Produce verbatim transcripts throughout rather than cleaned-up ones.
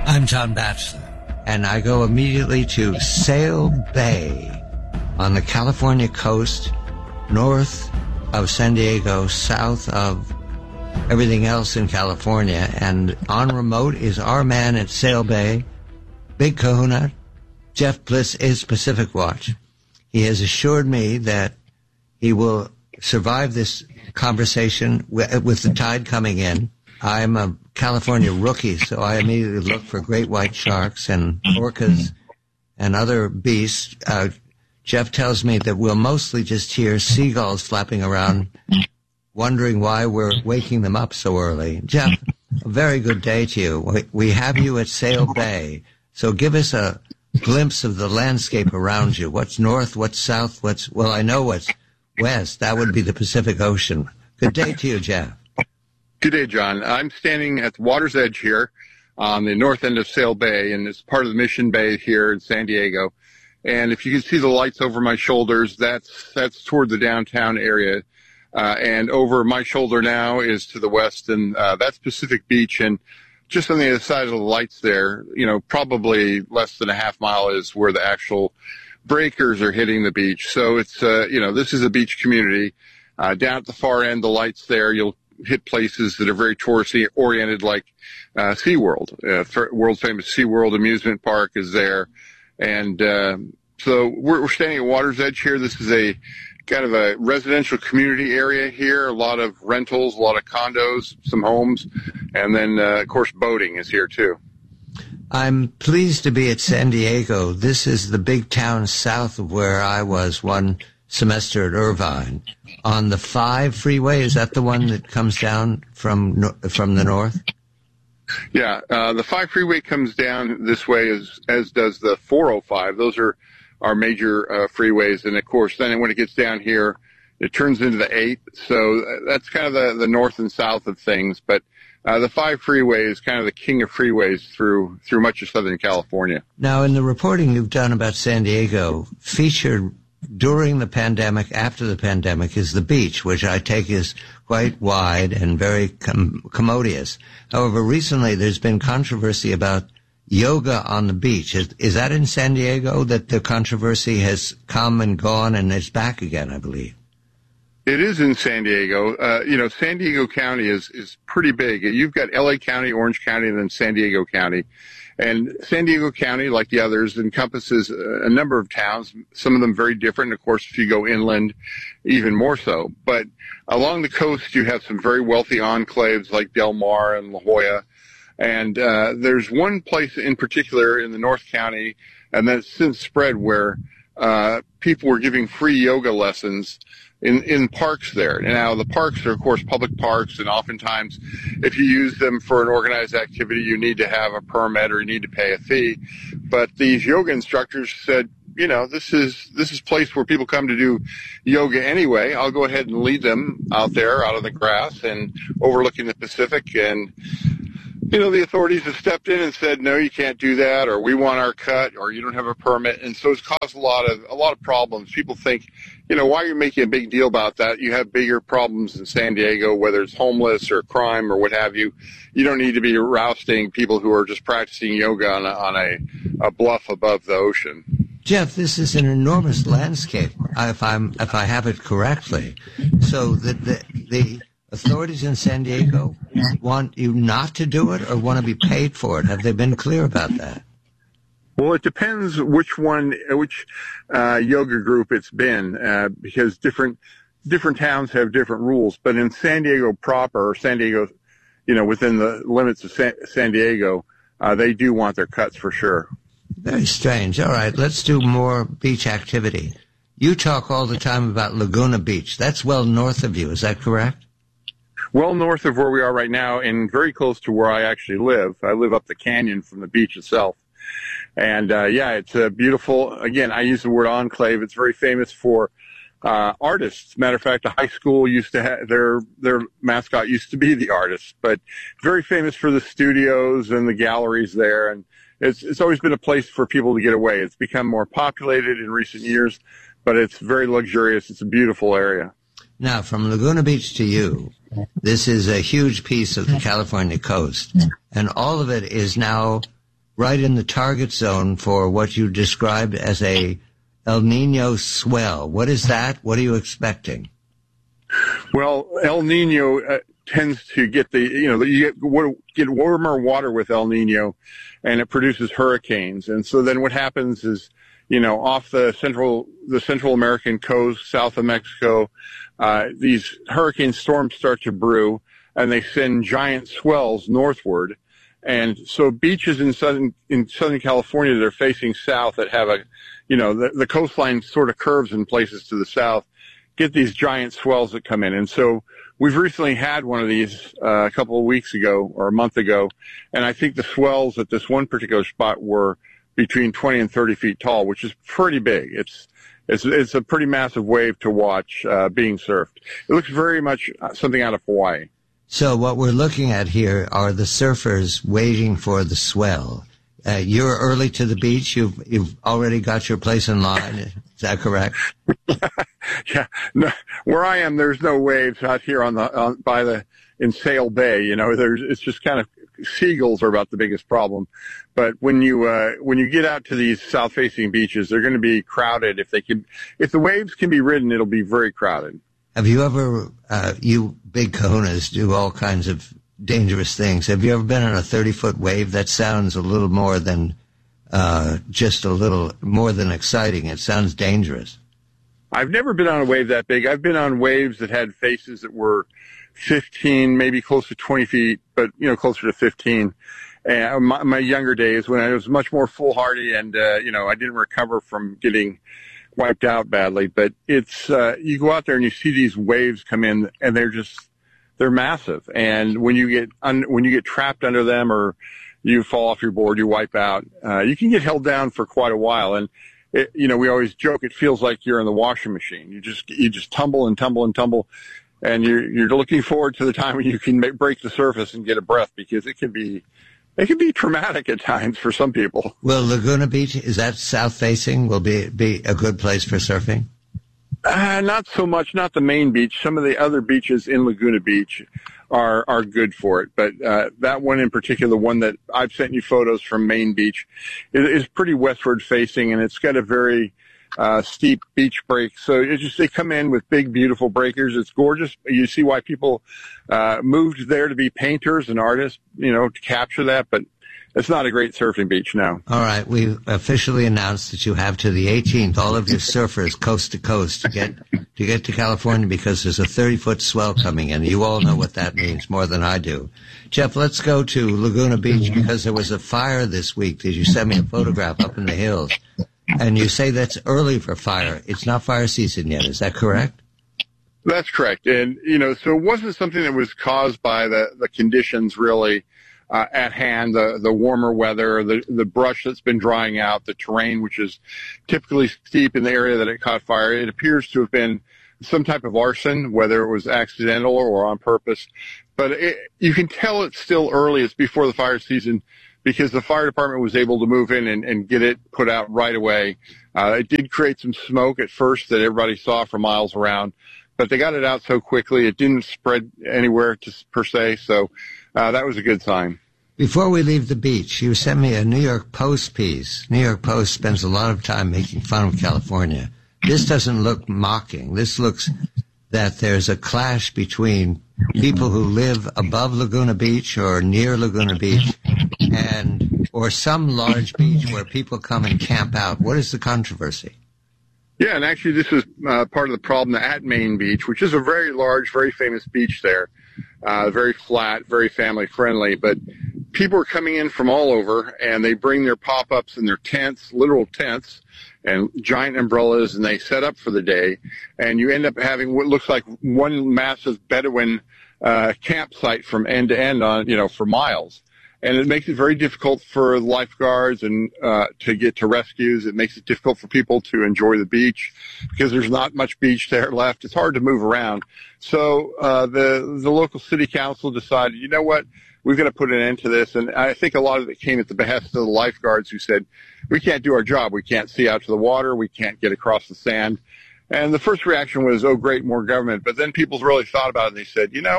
I'm John Batchelor. And I go immediately to Sail Bay on the California coast, north of San Diego, south of everything else in California. And on remote is our man at Sail Bay, Big Kahuna. Jeff Bliss is Pacific Watch. He has assured me that he will survive this conversation with the tide coming in. I'm a California rookie, so I immediately look for great white sharks and orcas and other beasts. Uh, Jeff tells me that we'll mostly just hear seagulls flapping around, wondering why we're waking them up so early. Jeff, a very good day to you. We, we have you at Sail Bay, so give us a glimpse of the landscape around you. What's north, what's south, what's, well, I know what's west. That would be the Pacific Ocean. Good day to you, Jeff. Good day, John. I'm standing at the water's edge here on the north end of Sail Bay, and it's part of the Mission Bay here in San Diego. And if you can see the lights over my shoulders, that's that's toward the downtown area. Uh, and over my shoulder now is to the west, and uh, that's Pacific Beach. And just on the other side of the lights there, you know, probably less than a half mile is where the actual breakers are hitting the beach. So it's, uh, you know, this is a beach community. Uh, down at the far end, the lights there, you'll hit places that are very touristy oriented, like uh, SeaWorld. Uh, world famous SeaWorld amusement park is there. And uh, so we're, we're standing at water's edge here. This is a kind of a residential community area here, a lot of rentals, a lot of condos, some homes, and then, uh, of course, boating is here too. I'm pleased to be at San Diego. This is the big town south of where I was one semester at Irvine. On the five freeway, is that the one that comes down from from the north? Yeah, uh, the five freeway comes down this way, as as does the four oh five. Those are our major uh, freeways, and of course, then when it gets down here, it turns into the eight. So that's kind of the, the north and south of things. But uh, the five freeway is kind of the king of freeways through through much of Southern California. Now, in the reporting you've done about San Diego, featured during the pandemic, after the pandemic, is the beach, which I take is quite wide and very com- commodious. However, recently there's been controversy about yoga on the beach. Is, is that in San Diego that the controversy has come and gone and is back again, I believe? It is in San Diego. Uh, you know, San Diego County is, is pretty big. You've got L A County, Orange County, and then San Diego County. And San Diego County, like the others, encompasses a number of towns, some of them very different. Of course, if you go inland, even more so. But along the coast, you have some very wealthy enclaves like Del Mar and La Jolla. And uh, there's one place in particular in the North County, and that's since spread, where uh, people were giving free yoga lessons in, in parks there. Now, the parks are, of course, public parks, and oftentimes if you use them for an organized activity, you need to have a permit or you need to pay a fee. But these yoga instructors said, you know, this is this is a place where people come to do yoga anyway. I'll go ahead and lead them out there, out of the grass and overlooking the Pacific. And you know, the authorities have stepped in and said, no, you can't do that, or we want our cut, or you don't have a permit. And so it's caused a lot of a lot of problems. People think, you know, why are you making a big deal about that? You have bigger problems in San Diego, whether it's homeless or crime or what have you. You don't need to be rousting people who are just practicing yoga on a, on a, a bluff above the ocean. Jeff, this is an enormous landscape, if I'm if I have it correctly. So the the, the authorities in San Diego want you not to do it or want to be paid for it? Have they been clear about that? Well, it depends which one, which uh, yoga group it's been, uh, because different different towns have different rules. But in San Diego proper, or San Diego, you know, within the limits of San, San Diego, uh, they do want their cuts for sure. Very strange. All right, let's do more beach activity. You talk all the time about Laguna Beach. That's well north of you. Is that correct? Well north of where we are right now, and very close to where I actually live. I live up the canyon from the beach itself. And, uh, yeah, it's a beautiful, again, I use the word enclave. It's very famous for, uh, artists. Matter of fact, the high school used to have, their, their mascot used to be the artist, but very famous for the studios and the galleries there. And it's, it's always been a place for people to get away. It's become more populated in recent years, but it's very luxurious. It's a beautiful area. Now, from Laguna Beach to you, this is a huge piece of the California coast, and all of it is now right in the target zone for what you described as a El Nino swell. What is that? What are you expecting? Well, El Nino uh, tends to get the, you know, you get, get warmer water with El Nino, and it produces hurricanes. And so then what happens is, you know, off the central, the Central American coast, south of Mexico, uh, these hurricane storms start to brew, and they send giant swells northward. And so beaches in southern, in Southern California that are facing south that have a, you know, the, the coastline sort of curves in places to the south, get these giant swells that come in. And so we've recently had one of these uh, a couple of weeks ago or a month ago, and I think the swells at this one particular spot were between twenty and thirty feet tall, which is pretty big. It's it's it's a pretty massive wave to watch uh, being surfed. It looks very much something out of Hawaii. So what we're looking at here are the surfers waiting for the swell. Uh, you're early to the beach. You've you've already got your place in line. Is that correct? Yeah. No, where I am, there's no waves out here on the on, by the in Sail Bay. You know, there's it's just kind of seagulls are about the biggest problem. But when you uh, when you get out to these south-facing beaches, they're going to be crowded. If they can, if the waves can be ridden, it'll be very crowded. Have you ever, uh, you big kahunas do all kinds of dangerous things. Have you ever been on a thirty-foot wave? That sounds a little more than uh, just a little more than exciting. It sounds dangerous. I've never been on a wave that big. I've been on waves that had faces that were fifteen, maybe close to twenty feet, but, you know, closer to fifteen. And my, my younger days when I was much more foolhardy and, uh, you know, I didn't recover from getting wiped out badly. But it's, uh, you go out there and you see these waves come in and they're just, they're massive. And when you get, un, when you get trapped under them or you fall off your board, you wipe out, uh, you can get held down for quite a while. And, it, you know, we always joke, it feels like you're in the washing machine. You just, you just tumble and tumble and tumble. And you're, you're looking forward to the time when you can make, break the surface and get a breath, because it can be, it can be traumatic at times for some people. Well, Laguna Beach, is that south facing? Will be, be a good place for surfing? Uh, not so much, not the main beach. Some of the other beaches in Laguna Beach are, are good for it. But, uh, that one in particular, the one that I've sent you photos from Main Beach, is, is pretty westward facing, and it's got a very, uh, steep beach break. So it just, they come in with big, beautiful breakers. It's gorgeous. You see why people, uh, moved there to be painters and artists, you know, to capture that. But it's not a great surfing beach now. All right. We've officially announced that you have to the eighteenth, all of your surfers coast to coast to get, to get to California, because there's a thirty foot swell coming in. You all know what that means more than I do. Jeff, let's go to Laguna Beach, because there was a fire this week. Did you send me a photograph up in the hills? And you say that's early for fire. It's not fire season yet. Is that correct? That's correct. And, you know, so it wasn't something that was caused by the, the conditions really uh, at hand, the, the warmer weather, the, the brush that's been drying out, the terrain, which is typically steep in the area that it caught fire. It appears to have been some type of arson, whether it was accidental or on purpose. But it, you can tell it's still early. It's before the fire season, because the fire department was able to move in and, and get it put out right away. Uh, it did create some smoke at first that everybody saw for miles around, but they got it out so quickly it didn't spread anywhere to, per se, so uh, that was a good sign. Before we leave the beach, you sent me a New York Post piece. New York Post spends a lot of time making fun of California. This doesn't look mocking. This looks that there's a clash between people who live above Laguna Beach or near Laguna Beach and or some large beach where people come and camp out. What is the controversy? Yeah, and actually this is uh, part of the problem at Main Beach, which is a very large, very famous beach there, uh, very flat, very family-friendly. But people are coming in from all over, and they bring their pop-ups and their tents, literal tents, and giant umbrellas, and they set up for the day. And you end up having what looks like one massive Bedouin uh, campsite from end to end on, you know, for miles. And it makes it very difficult for lifeguards and uh to get to rescues. It makes it difficult for people to enjoy the beach because there's not much beach there left. It's hard to move around. So uh the the local city council decided, you know what, we've got to put an end to this. And I think a lot of it came at the behest of the lifeguards who said, we can't do our job. We can't see out to the water. We can't get across the sand. And the first reaction was, oh, great, more government. But then people really thought about it and they said, you know,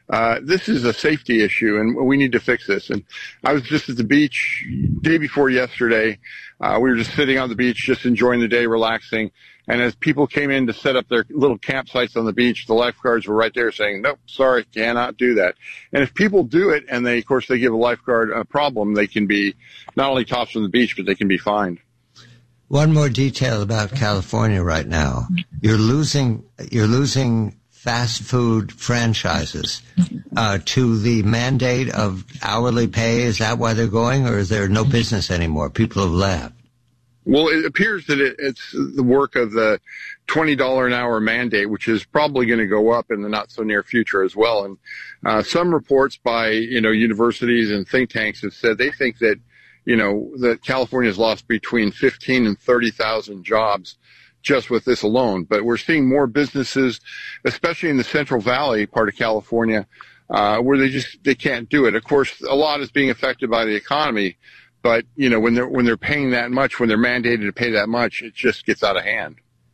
Uh, this is a safety issue, and we need to fix this. And I was just at the beach day before yesterday. Uh, we were just sitting on the beach, just enjoying the day, relaxing. And as people came in to set up their little campsites on the beach, the lifeguards were right there saying, nope, sorry, cannot do that. And if people do it, and they, of course, they give a lifeguard a problem, they can be not only tossed from the beach, but they can be fined. One more detail about California right now. You're losing, you're losing fast food franchises uh, to the mandate of hourly pay. Is that why they're going, or is there no business anymore? People have left. Well, it appears that it, it's the work of the twenty dollars an hour mandate, which is probably going to go up in the not so near future as well. And uh, some reports by, you know, universities and think tanks have said they think that, you know, that California has lost between fifteen and thirty thousand jobs just with this alone. But we're seeing more businesses, especially in the Central Valley part of California, uh, where they just, they can't do it. Of course, a lot is being affected by the economy. But, you know, when they're, when they're paying that much, when they're mandated to pay that much, it just gets out of hand.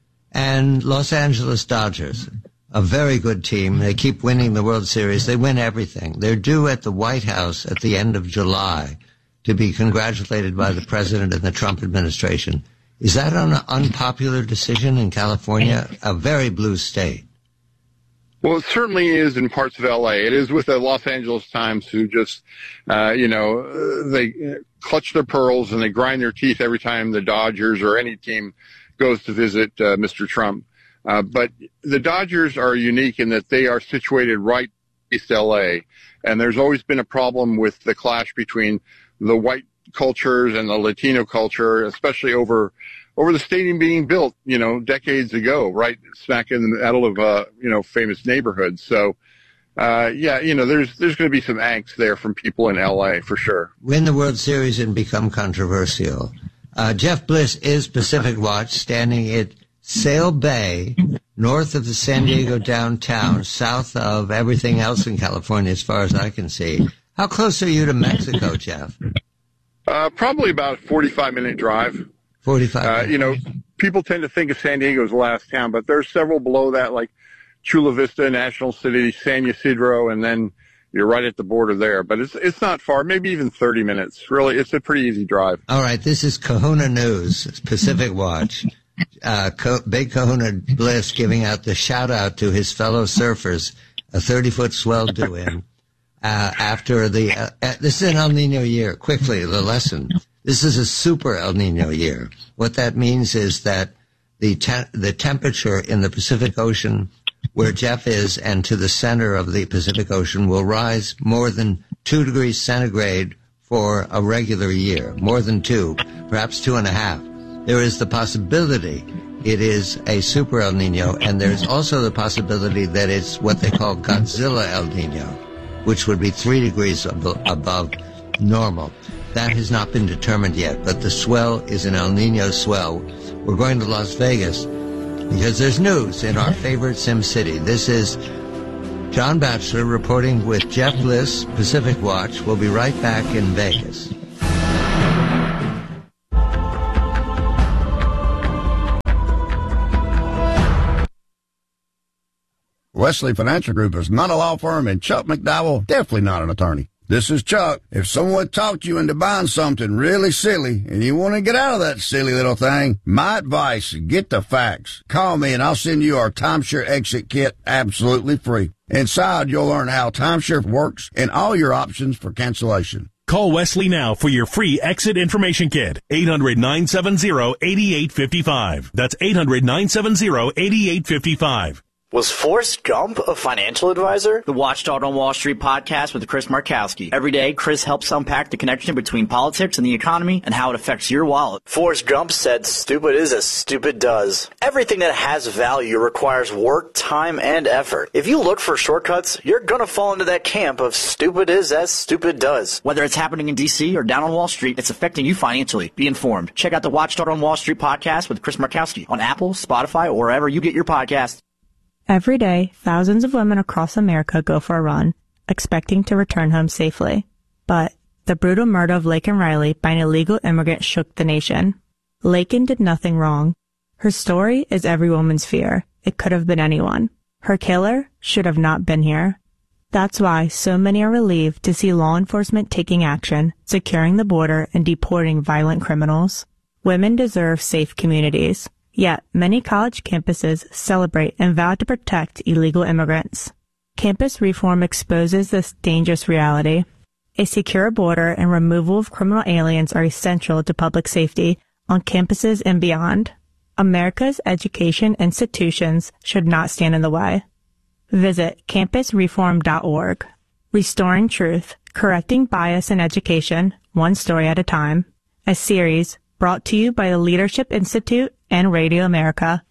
And Los Angeles Dodgers, a very good team. They keep winning the World Series. They win everything. They're due at the White House at the end of July to be congratulated by the president and the Trump administration. Is that an unpopular decision in California, a very blue state? Well, it certainly is in parts of L A. It is with the Los Angeles Times, who just, uh, you know, they clutch their pearls and they grind their teeth every time the Dodgers or any team goes to visit uh, Mister Trump. Uh, but the Dodgers are unique in that they are situated right east L A, and there's always been a problem with the clash between the white cultures and the Latino culture, especially over over the stadium being built, you know, decades ago, right smack in the middle of, uh, you know, famous neighborhoods. So, uh, yeah, you know, there's there's going to be some angst there from people in L A for sure. Win the World Series and become controversial. Uh, Jeff Bliss is Pacific Watch, standing at Sail Bay, north of the San Diego downtown, south of everything else in California, as far as I can see. How close are you to Mexico, Jeff? Uh, probably about a forty-five minute drive. forty-five Uh, you know, people tend to think of San Diego as the last town, but there's several below that, like Chula Vista, National City, San Ysidro, and then you're right at the border there. But it's it's not far, maybe even thirty minutes. Really, it's a pretty easy drive. All right, this is Kahuna News, Pacific Watch. Uh, Co- Big Kahuna Bliss giving out the shout-out to his fellow surfers, a thirty-foot swell due in. Uh, after the, uh, uh, this is an El Nino year. Quickly, the lesson. This is a super El Nino year. What that means is that the te- the temperature in the Pacific Ocean, where Jeff is, and to the center of the Pacific Ocean, will rise more than two degrees centigrade for a regular year. More than two, perhaps two and a half. There is the possibility it is a super El Nino, and there's also the possibility that it's what they call Godzilla El Nino, which would be three degrees ab- above normal. That has not been determined yet, but the swell is an El Nino swell. We're going to Las Vegas because there's news in our favorite Sim City. This is John Batchelor reporting with Jeff Bliss, Pacific Watch. We'll be right back in Vegas. Wesley Financial Group is not a law firm, and Chuck McDowell, definitely not an attorney. This is Chuck. If someone talked you into buying something really silly and you want to get out of that silly little thing, my advice, get the facts. Call me and I'll send you our timeshare exit kit absolutely free. Inside, you'll learn how timeshare works and all your options for cancellation. Call Wesley now for your free exit information kit. eight hundred, nine seven zero, eight eight five five. That's eight hundred, nine seven zero, eight eight five five. Was Forrest Gump a financial advisor? The Watchdog on Wall Street podcast with Chris Markowski. Every day, Chris helps unpack the connection between politics and the economy and how it affects your wallet. Forrest Gump said, stupid is as stupid does. Everything that has value requires work, time, and effort. If you look for shortcuts, you're going to fall into that camp of stupid is as stupid does. Whether it's happening in D C or down on Wall Street, it's affecting you financially. Be informed. Check out the Watchdog on Wall Street podcast with Chris Markowski on Apple, Spotify, or wherever you get your podcasts. Every day, thousands of women across America go for a run, expecting to return home safely. But the brutal murder of Laken Riley by an illegal immigrant shook the nation. Laken did nothing wrong. Her story is every woman's fear. It could have been anyone. Her killer should have not been here. That's why so many are relieved to see law enforcement taking action, securing the border, and deporting violent criminals. Women deserve safe communities. Yet, many college campuses celebrate and vow to protect illegal immigrants. Campus reform exposes this dangerous reality. A secure border and removal of criminal aliens are essential to public safety on campuses and beyond. America's education institutions should not stand in the way. Visit campus reform dot org. Restoring Truth, Correcting Bias in Education, One Story at a Time. A series brought to you by the Leadership Institute and Radio America.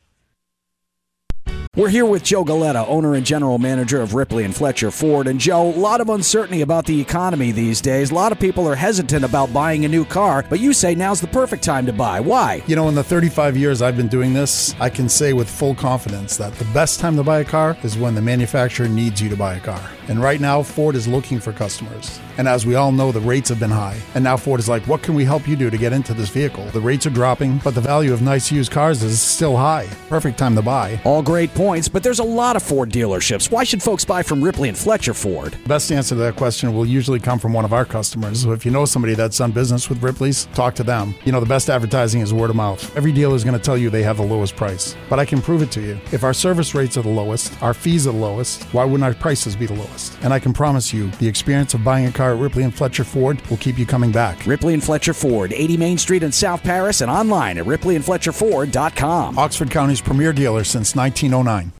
We're here with Joe Galetta, owner and general manager of Ripley and Fletcher Ford. And Joe, a lot of uncertainty about the economy these days. A lot of people are hesitant about buying a new car, but you say now's the perfect time to buy. Why? You know, in the thirty-five years I've been doing this, I can say with full confidence that the best time to buy a car is when the manufacturer needs you to buy a car. And right now, Ford is looking for customers. And as we all know, the rates have been high. And now Ford is like, what can we help you do to get into this vehicle? The rates are dropping, but the value of nice used cars is still high. Perfect time to buy. All great points, but there's a lot of Ford dealerships. Why should folks buy from Ripley and Fletcher Ford? Best answer to that question will usually come from one of our customers. So if you know somebody that's done business with Ripley's, talk to them. You know, the best advertising is word of mouth. Every dealer is going to tell you they have the lowest price. But I can prove it to you. If our service rates are the lowest, our fees are the lowest, why wouldn't our prices be the lowest? And I can promise you, the experience of buying a car at Ripley and Fletcher Ford will keep you coming back. Ripley and Fletcher Ford, eighty Main Street in South Paris, and online at ripley and fletcher ford dot com. Oxford County's premier dealer since nineteen oh nine.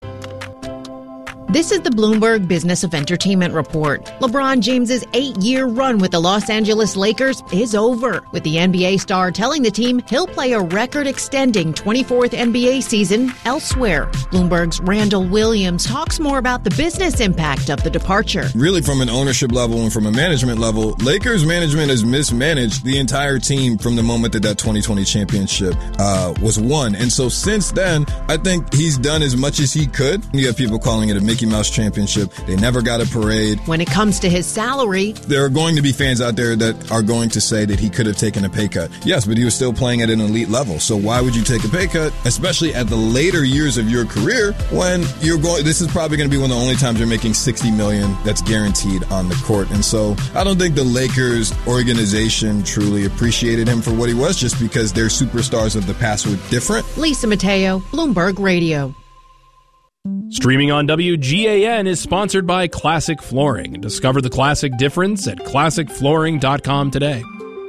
This is the Bloomberg Business of Entertainment Report. LeBron James's eight-year run with the Los Angeles Lakers is over, with the N B A star telling the team he'll play a record-extending twenty-fourth N B A season elsewhere. Bloomberg's Randall Williams talks more about the business impact of the departure. Really, from an ownership level and from a management level, Lakers management has mismanaged the entire team from the moment that that twenty twenty championship uh, was won. And so since then, I think he's done as much as he could. You have people calling it a Mickey Mouse championship. They never got a parade. When it comes to his salary, there are going to be fans out there that are going to say that he could have taken a pay cut. Yes, but he was still playing at an elite level. So why would you take a pay cut, especially at the later years of your career when you're going, this is probably going to be one of the only times you're making sixty million that's guaranteed on the court. And so I don't think the Lakers organization truly appreciated him for what he was, just because their superstars of the past were different. Lisa Mateo, Bloomberg Radio. Streaming on W G A N is sponsored by Classic Flooring. Discover the classic difference at classic flooring dot com today.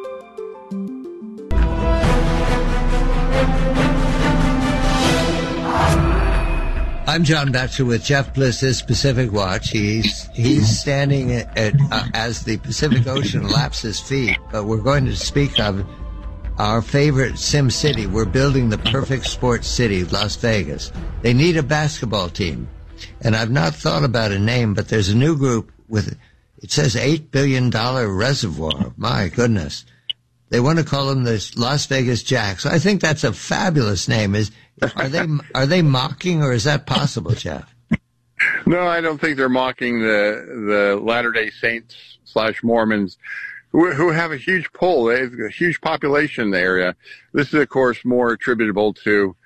I'm John Batchelor with Jeff Bliss's Pacific Watch. He's he's standing at, at uh, as the Pacific Ocean laps his feet. But we're going to speak of our favorite Sim City. We're building the perfect sports city, Las Vegas. They need a basketball team. And I've not thought about a name, but there's a new group with, it says eight billion dollars reservoir. My goodness. They want to call them the Las Vegas Jacks. I think that's a fabulous name. Is Are they are they mocking, or is that possible, Jeff? No, I don't think they're mocking the, the Latter-day Saints slash Mormons, who have a huge pull. They have a huge population in the area. This is, of course, more attributable to